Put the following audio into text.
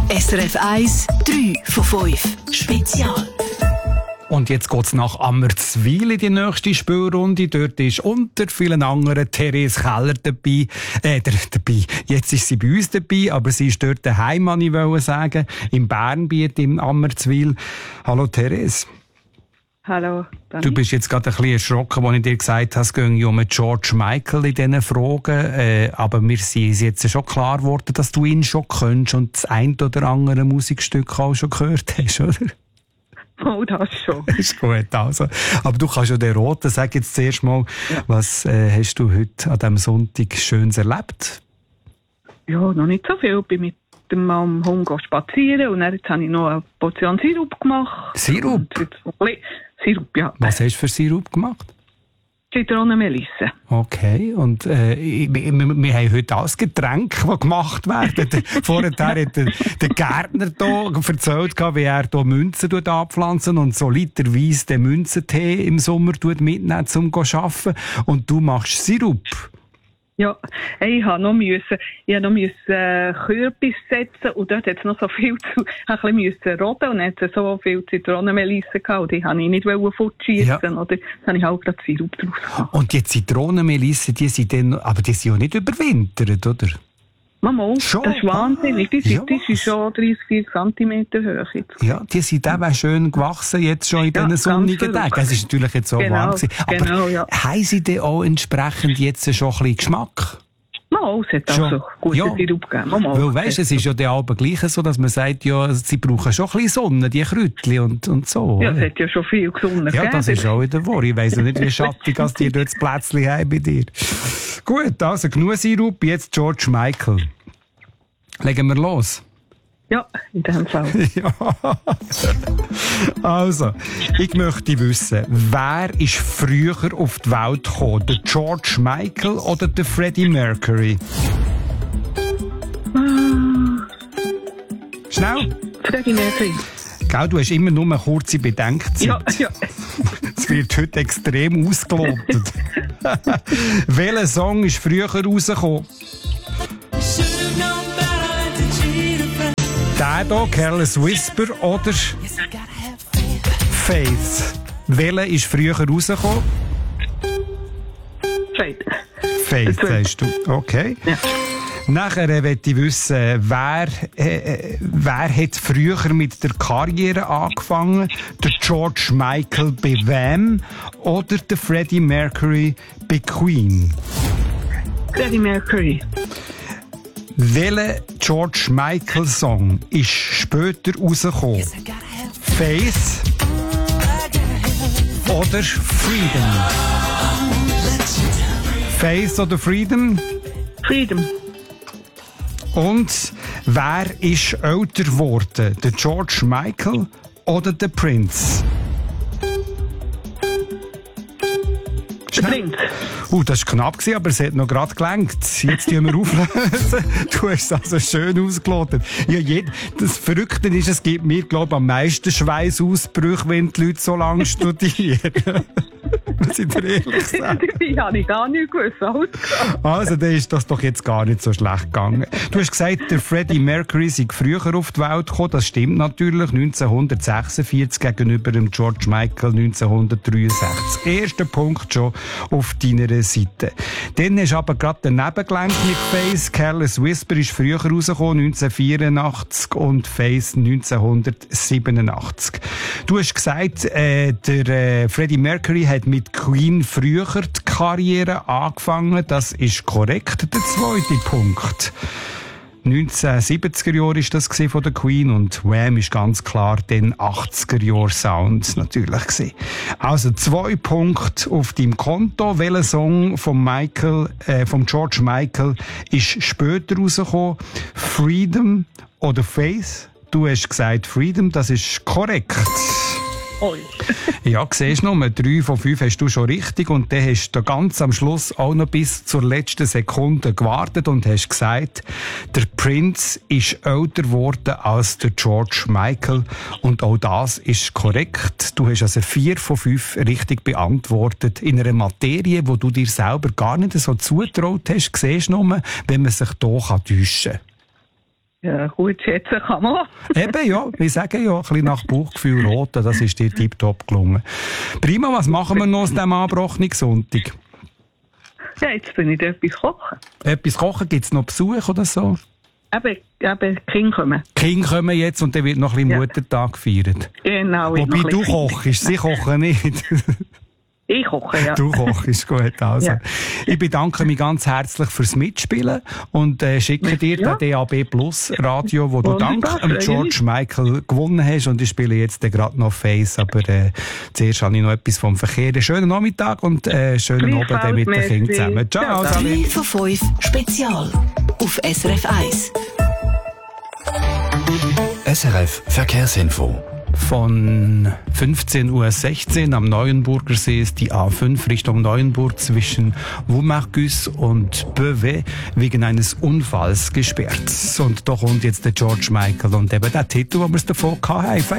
SRF 1, 3 von 5. Spezial. Und jetzt geht's nach Ammerzwil in die nächste Spielrunde. Dort ist unter vielen anderen Therese Keller dabei. Jetzt ist sie bei uns dabei, aber sie ist dort daheim, ich wollte sagen, im Bernbiet, im Ammerzwil. Hallo Therese. Hallo, Dani. Du bist jetzt gerade ein bisschen erschrocken, als ich dir gesagt habe, es ging um George Michael in diesen Fragen. Aber mir ist jetzt schon klar geworden, dass du ihn schon kennst und das ein oder andere Musikstück auch schon gehört hast, oder? Oh, das schon. Ist gut, also. Aber du kannst ja den Roten, sag jetzt zuerst mal, was hast du heute an diesem Sonntag Schönes erlebt? Ja, noch nicht so viel. Ich bin mit dem Hund spazieren und dann jetzt habe ich noch eine Portion Sirup gemacht. Sirup? Sirup, ja. Was hast du für Sirup gemacht? Zitronenmelisse. Okay, und wir haben heute alles Getränke, die gemacht werden. Vorher hat der Gärtner hier erzählt, wie er hier Münzen anpflanzen und so literweise den Münzentee im Sommer mitnehmen, um zu arbeiten. Und du machst Sirup. Ja, ich musste noch Kürbis setzen und dort hat es noch so viel ein bisschen roden und dann hat es so viel Zitronenmelisse gehabt und die wollte ich nicht fortschießen, oder? Dann habe ich halt gerade Sirup draus gemacht. Und die Zitronenmelisse, die sind ja nicht überwintert, oder? Mama, schon? Das ist wahnsinnig. Die ist schon 30-40 cm hoch jetzt. Ja, die sind eben schön gewachsen, jetzt schon in diesen sonnigen Tagen. Es ist natürlich jetzt so warm gewesen. Aber haben sie denn auch entsprechend jetzt schon ein bisschen Geschmack? Mal, es hat auch so gute Sirup gegeben. Weil weisst, es ist ja der Abend gleich so, dass man sagt, ja, sie brauchen schon ein bisschen Sonne, die Kräutchen und so. Ja, es hat ja schon viel Sonne gegeben. Ja, das ist auch wieder wahr. Ich weiss nicht, wie schattig als die dort das Plätzchen haben bei dir. Gut, also genug Sirup, jetzt George Michael. Legen wir los. Ja, in dem Fall. Ja. Also, ich möchte wissen, wer ist früher auf die Welt gekommen? Der George Michael oder der Freddie Mercury? Schnell. Freddie Mercury. Gell, du hast immer nur eine kurze Bedenkzeit. Ja. Es wird heute extrem ausgelotet. Welcher Song ist früher rausgekommen? Der hier, Careless Whisper oder Faith? Welcher ist früher rausgekommen? Faith, sagst du. Okay. Ja. Nachher möchte ich wissen, wer hat früher mit der Karriere angefangen? Der George Michael bei wem oder der Freddie Mercury bei Queen? Freddie Mercury. Welcher George Michael Song ist später rausgekommen? Faith oder Freedom? Faith oder Freedom? Freedom. Und wer ist älter geworden? Der George Michael oder der Prince? Der Prince. Das war knapp, aber es hat noch gerade gelenkt. Jetzt tun wir auflösen. Du hast es also schön ausgelotet. Ja, das Verrückte ist, es gibt mir, glaube ich, am meisten Schweißausbrüche, wenn die Leute so lange studieren. Muss ich dir ehrlich sagen. Die habe ich gar nicht gewusst. Also, dann ist das doch jetzt gar nicht so schlecht gegangen. Du hast gesagt, der Freddie Mercury sei früher auf die Welt gekommen. Das stimmt natürlich. 1946 gegenüber dem George Michael 1963. Erster Punkt schon auf deiner Seite. Dann hast du aber gerade daneben gelenkt mit Faith. Careless Whisper ist früher rausgekommen, 1984 und Faith 1987. Du hast gesagt, der Freddie Mercury hat mit Queen früher die Karriere angefangen. Das ist korrekt, der zweite Punkt. 1970er Jahre ist das von der Queen und Wham ist ganz klar den 80er Jahr Sound natürlich gewesen. Also 2 Punkte auf deinem Konto. Welcher Song vom George Michael ist später rausgekommen? Freedom oder Faith? Du hast gesagt Freedom, das ist korrekt. Oi. Ja, siehst du noch, 3 von 5 hast du schon richtig und dann hast du ganz am Schluss auch noch bis zur letzten Sekunde gewartet und hast gesagt, der Prince ist älter geworden als der George Michael und auch das ist korrekt. Du hast also 4 von 5 richtig beantwortet in einer Materie, wo du dir selber gar nicht so zutraut hast. Siehst du noch, wenn man sich hier täuschen kann. Ja, gut schätzen kann man. Eben, ja. Wir sagen ja, ein bisschen nach Bauchgefühl roten, das ist dir tiptop gelungen. Prima, was machen wir noch aus diesem angebrochenen Sonntag? Ja, jetzt bin ich etwas kochen. Etwas kochen, gibt es noch Besuch oder so? Eben, die Kinder kommen. Die Kinder kommen jetzt und dann wird noch ein bisschen Muttertag gefeiert. Genau. Wobei du kochst, sie kochen nicht. Ich koche, ja. Du kochst, gut. Also. Ja. Ich bedanke mich ganz herzlich fürs Mitspielen und schicke dir den DAB Plus Radio, wo du dank George Michael gewonnen hast. Und ich spiele jetzt gerade noch Face, aber zuerst habe ich noch etwas vom Verkehr. Schönen Nachmittag und schönen Abend mit den Kindern zusammen. Ciao, Sally. 3 von 5 Spezial auf SRF 1. SRF Verkehrsinfo. Von 15:16 Uhr am Neuenburger See ist die A5 Richtung Neuenburg zwischen Woumarcus und Beauvais wegen eines Unfalls gesperrt. Und da kommt jetzt der George Michael und eben der Titel, wo wir es davon hatten.